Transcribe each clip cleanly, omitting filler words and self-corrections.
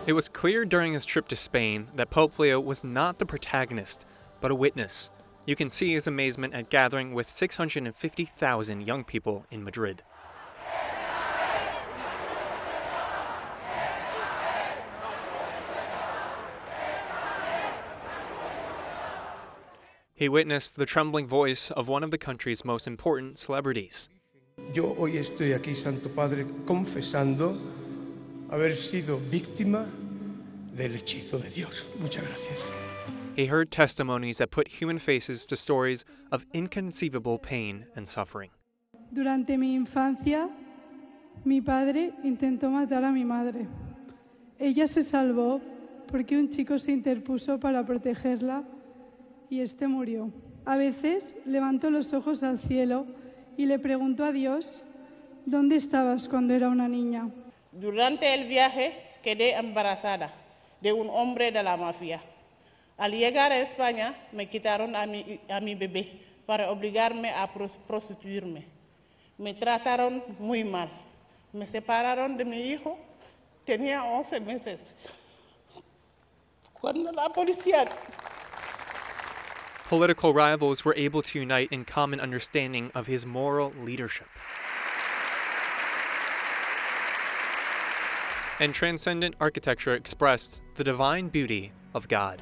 It was clear during his trip to Spain that Pope Leo was not the protagonist, but a witness. You can see his amazement at gathering with 650,000 young people in Madrid. He witnessed the trembling voice of one of the country's most important celebrities. Yo hoy estoy aquí, Santo Padre, confesando haber sido víctima del hechizo de Dios. Muchas gracias. He heard testimonies that put human faces to stories of inconceivable pain and suffering. Durante mi infancia, mi padre intentó matar a mi madre. Ella se salvó porque un chico se interpuso para protegerla y este murió. A veces levantó los ojos al cielo y le preguntó a Dios, ¿dónde estabas cuando era una niña? Durante el viaje quedé embarazada de un hombre de la mafia. Al llegar a España me quitaron a mi bebé para obligarme a prostituirme. Me trataron muy mal. Me separaron de mi hijo. Tenía 11 meses. Cuando la policía... Political rivals were able to unite in common understanding of his moral leadership. And transcendent architecture expressed the divine beauty of God.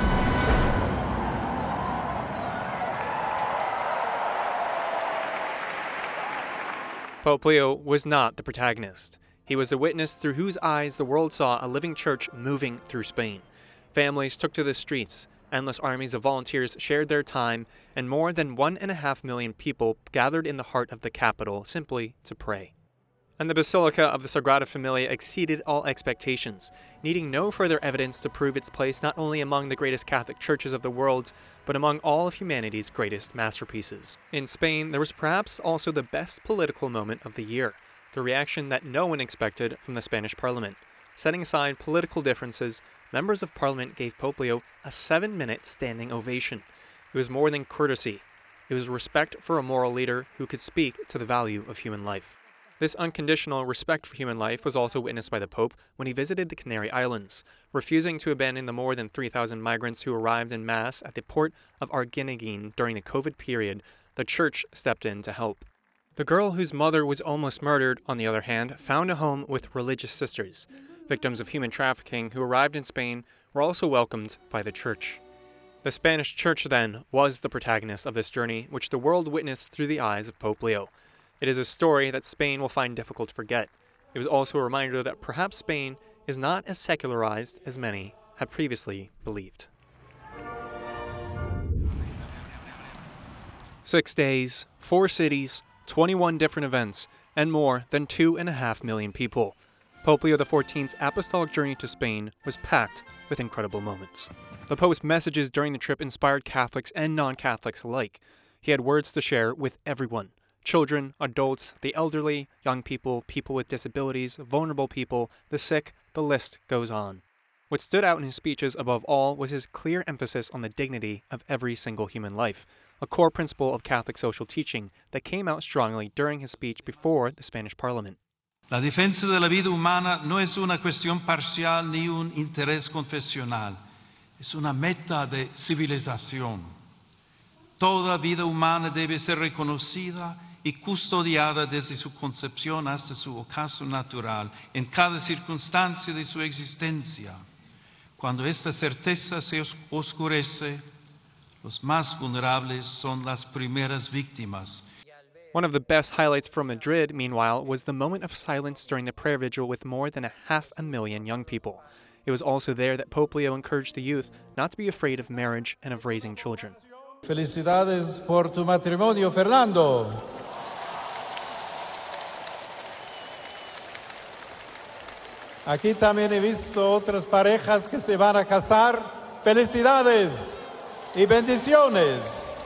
Pope Leo was not the protagonist. He was the witness through whose eyes the world saw a living church moving through Spain. Families took to the streets, endless armies of volunteers shared their time, and more than 1.5 million people gathered in the heart of the capital simply to pray. And the Basilica of the Sagrada Familia exceeded all expectations, needing no further evidence to prove its place not only among the greatest Catholic churches of the world, but among all of humanity's greatest masterpieces. In Spain, there was perhaps also the best political moment of the year, the reaction that no one expected from the Spanish Parliament. Setting aside political differences, members of Parliament gave Pope Leo a 7-minute standing ovation. It was more than courtesy. It was respect for a moral leader who could speak to the value of human life. This unconditional respect for human life was also witnessed by the Pope when he visited the Canary Islands, refusing to abandon the more than 3,000 migrants who arrived en masse at the port of Arguineguín during the COVID period. The church stepped in to help. The girl whose mother was almost murdered, on the other hand, found a home with religious sisters. Victims of human trafficking who arrived in Spain were also welcomed by the church. The Spanish church, then, was the protagonist of this journey, which the world witnessed through the eyes of Pope Leo. It is a story that Spain will find difficult to forget. It was also a reminder that perhaps Spain is not as secularized as many had previously believed. 6 days, 4 cities, 21 different events, and more than 2.5 million people. Pope Leo XIV's apostolic journey to Spain was packed with incredible moments. The Pope's messages during the trip inspired Catholics and non-Catholics alike. He had words to share with everyone. Children, adults, the elderly, young people, people with disabilities, vulnerable people, the sick, the list goes on. What stood out in his speeches above all was his clear emphasis on the dignity of every single human life, a core principle of Catholic social teaching that came out strongly during his speech before the Spanish Parliament. La defensa de la vida humana no es una cuestión parcial ni un interés confesional, es una meta de civilización. Toda vida humana debe ser reconocida y custodiada desde su concepción hasta su ocaso natural, en cada circunstancia de su existencia. Cuando esta certeza se oscurece, los más vulnerables son las primeras víctimas. One of the best highlights from Madrid, meanwhile, was the moment of silence during the prayer vigil with more than 500,000 young people. It was also there that Pope Leo encouraged the youth not to be afraid of marriage and of raising children. Felicidades por tu matrimonio, Fernando. Aquí también he visto otras parejas que se van a casar. Felicidades y bendiciones.